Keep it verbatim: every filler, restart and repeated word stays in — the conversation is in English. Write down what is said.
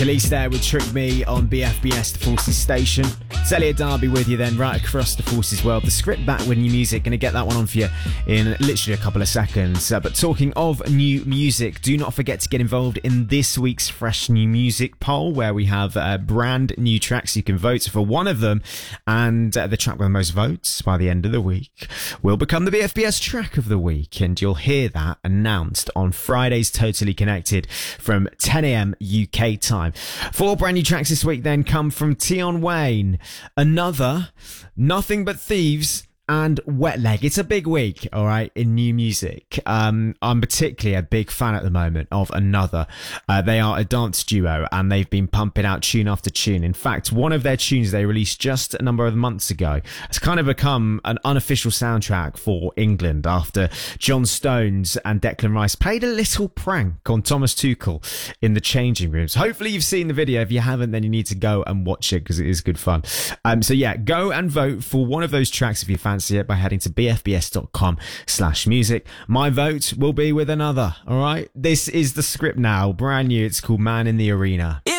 Police there with Trick Me on B F B S, the Forces station. It's Elliot Darby with you then, right across the Forces world. The Script back with new music. Going to get that one on for you in literally a couple of seconds. Uh, but talking of new music, do not forget to get involved in this week's Fresh New Music poll, where we have uh, brand new tracks. You can vote for one of them, and uh, the track with the most votes by the end of the week will become the B F B S track of the week. And you'll hear that announced on Friday's Totally Connected from ten a.m. U K time. Four brand new tracks this week then come from Tion Wayne, Another, Nothing But Thieves, and Wet Leg. It's a big week, all right, in new music. Um, I'm particularly a big fan at the moment of Another. Uh, they are a dance duo, and they've been pumping out tune after tune. In fact, one of their tunes they released just a number of months ago has kind of become an unofficial soundtrack for England after John Stones and Declan Rice played a little prank on Thomas Tuchel in the changing rooms. Hopefully you've seen the video. If you haven't, then you need to go and watch it because it is good fun. Um, so yeah, go and vote for one of those tracks if you fancy it by heading to bfbs.com slash music. My vote will be with Another. All right, this is The Script now, brand new. It's called Man in the Arena. If